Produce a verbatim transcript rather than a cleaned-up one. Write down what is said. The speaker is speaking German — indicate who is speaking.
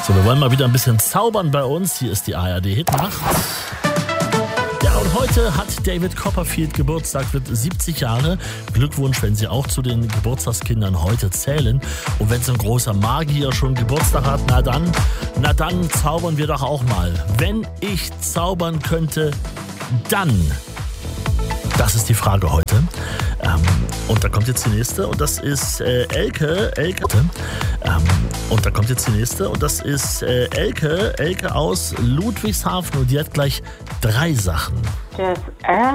Speaker 1: So, wir wollen mal wieder ein bisschen zaubern bei uns. Hier ist die A R D-Hitnacht. Ja, und heute hat David Copperfield Geburtstag, wird siebzig Jahre. Glückwunsch, wenn Sie auch zu den Geburtstagskindern heute zählen. Und wenn so ein großer Magier schon Geburtstag hat, na dann, na dann zaubern wir doch auch mal. Wenn ich zaubern könnte, dann. Das ist die Frage heute. Ähm, und da kommt jetzt die nächste und das ist äh, Elke, Elke. Ähm, und da kommt jetzt die nächste und das ist äh, Elke, Elke aus Ludwigshafen und die hat gleich drei Sachen.
Speaker 2: Das